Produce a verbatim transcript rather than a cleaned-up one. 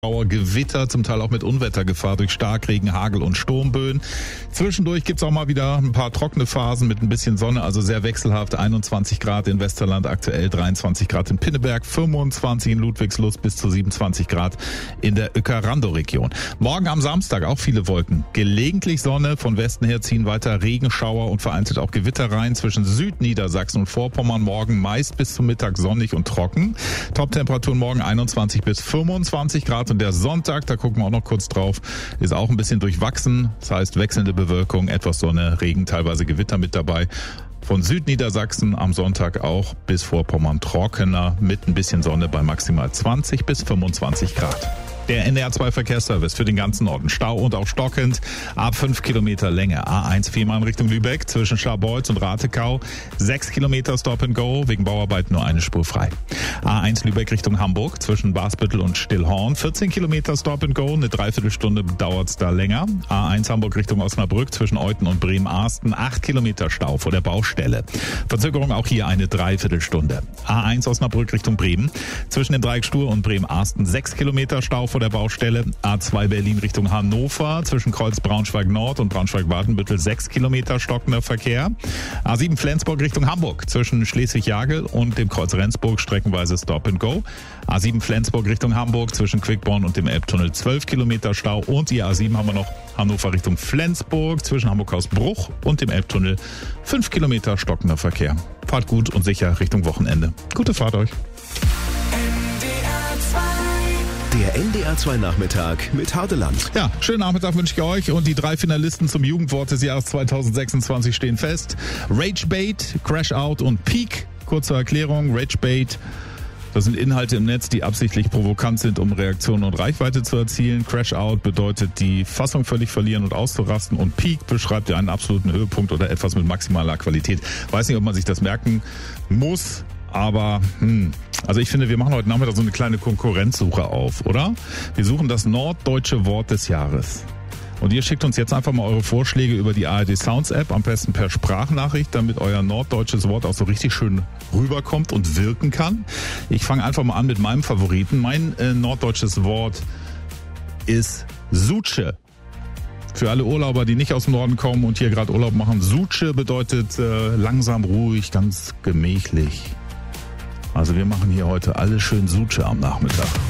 Gewitter, zum Teil auch mit Unwettergefahr durch Starkregen, Hagel und Sturmböen. Zwischendurch gibt's auch mal wieder ein paar trockene Phasen mit ein bisschen Sonne, also sehr wechselhaft. einundzwanzig Grad in Westerland, aktuell dreiundzwanzig Grad in Pinneberg, fünfundzwanzig in Ludwigslust bis zu siebenundzwanzig Grad in der Uecker-Randow-Region. Morgen am Samstag auch viele Wolken. Gelegentlich Sonne, von Westen her ziehen weiter Regenschauer und vereinzelt auch Gewitter rein. Zwischen Südniedersachsen und Vorpommern morgen meist bis zum Mittag sonnig und trocken. Toptemperaturen morgen einundzwanzig bis fünfundzwanzig Grad. Und der Sonntag, da gucken wir auch noch kurz drauf, ist auch ein bisschen durchwachsen. Das heißt wechselnde Bewölkung, etwas Sonne, Regen, teilweise Gewitter mit dabei. Von Südniedersachsen am Sonntag auch bis Vorpommern trockener mit ein bisschen Sonne bei maximal zwanzig bis fünfundzwanzig Grad. Der N D R zwei Verkehrsservice für den ganzen Norden. Stau und auch stockend ab fünf Kilometer Länge. A eins viermal in Richtung Lübeck zwischen Scharbeutz und Ratekau. sechs Kilometer Stop and Go, wegen Bauarbeiten nur eine Spur frei. A eins Lübeck Richtung Hamburg zwischen Basbüttel und Stillhorn. vierzehn Kilometer Stop and Go, eine Dreiviertelstunde dauert's da länger. A eins Hamburg Richtung Osnabrück zwischen Euten und Bremen-Arsten. acht Kilometer Stau vor der Baustelle. Verzögerung auch hier eine Dreiviertelstunde. A eins Osnabrück Richtung Bremen zwischen dem Dreieck Stur und Bremen-Arsten. sechs Kilometer Stau vor der Baustelle. A zwei Berlin Richtung Hannover zwischen Kreuz Braunschweig Nord und Braunschweig-Watenbüttel sechs Kilometer stockender Verkehr. A sieben Flensburg Richtung Hamburg zwischen Schleswig-Jagel und dem Kreuz Rendsburg streckenweise Stop and Go. A sieben Flensburg Richtung Hamburg zwischen Quickborn und dem Elbtunnel zwölf Kilometer Stau. Und die A sieben haben wir noch Hannover Richtung Flensburg zwischen Hamburg-Hausbruch und dem Elbtunnel fünf Kilometer stockender Verkehr. Fahrt gut und sicher Richtung Wochenende. Gute Fahrt euch. Der N D R zwei Nachmittag mit Hardeland. Ja, schönen Nachmittag wünsche ich euch und die drei Finalisten zum Jugendwort des Jahres zweitausendsechsundzwanzig stehen fest. Ragebait, Crashout und Peak. Kurze Erklärung, Ragebait, das sind Inhalte im Netz, die absichtlich provokant sind, um Reaktionen und Reichweite zu erzielen. Crashout bedeutet die Fassung völlig verlieren und auszurasten und Peak beschreibt ja einen absoluten Höhepunkt oder etwas mit maximaler Qualität. Weiß nicht, ob man sich das merken muss. Aber, hm, also ich finde, wir machen heute Nachmittag so eine kleine Konkurrenzsuche auf, oder? Wir suchen das norddeutsche Wort des Jahres. Und ihr schickt uns jetzt einfach mal eure Vorschläge über die A R D Sounds App, am besten per Sprachnachricht, damit euer norddeutsches Wort auch so richtig schön rüberkommt und wirken kann. Ich fange einfach mal an mit meinem Favoriten. Mein äh, norddeutsches Wort ist Sutsche. Für alle Urlauber, die nicht aus dem Norden kommen und hier gerade Urlaub machen, Sutsche bedeutet äh, langsam, ruhig, ganz gemächlich. Also wir machen hier heute alle schön Sutsche am Nachmittag.